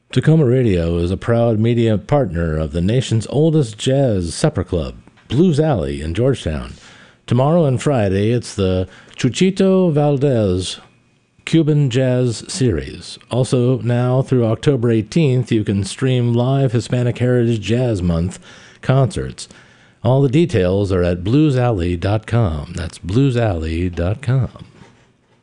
Tacoma Radio is a proud media partner of the nation's oldest jazz supper club, Blues Alley in Georgetown. Tomorrow and Friday, it's the Chuchito Valdez Cuban Jazz Series. Also, now through October 18th, you can stream live Hispanic Heritage Jazz Month concerts. All the details are at bluesalley.com. That's bluesalley.com.